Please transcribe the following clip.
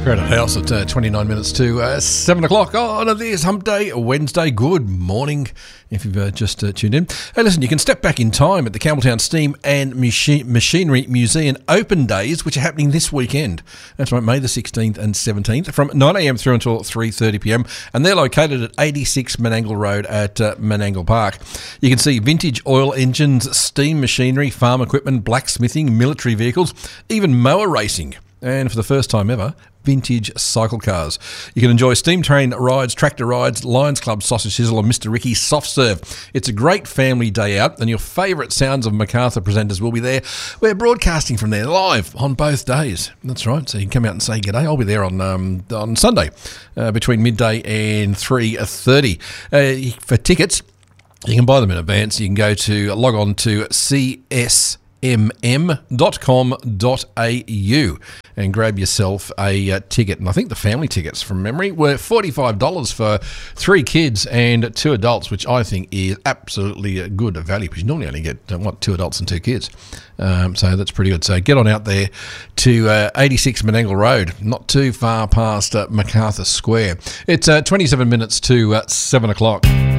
Credit House at 29 minutes to 7 o'clock on this Hump Day, Wednesday. Good morning if you've just tuned in. Hey, listen, you can step back in time at the Campbelltown Steam and Machinery Museum Open Days, which are happening this weekend. That's right, May the 16th and 17th, from 9am through until 3:30pm, and they're located at 86 Menangle Road at Menangle Park. You can see vintage oil engines, steam machinery, farm equipment, blacksmithing, military vehicles, even mower racing. And for the first time ever, vintage cycle cars. You can enjoy steam train rides, tractor rides, Lions Club sausage sizzle, and Mr. Ricky's soft serve. It's a great family day out, and your favourite Sounds of Macarthur presenters will be there. We're broadcasting from there live on both days. That's right, so you can come out and say g'day. I'll be there on Sunday between midday and 3:30. For tickets, you can buy them in advance. You can log on to csmm.com.au and grab yourself a ticket. And I think the family tickets, from memory, were $45 for 3 kids and 2 adults, which I think is absolutely a good value, because you normally only get 2 adults and 2 kids. So that's pretty good. So get on out there to 86 Menangle Road, not too far past MacArthur Square. It's 27 minutes to 7 o'clock.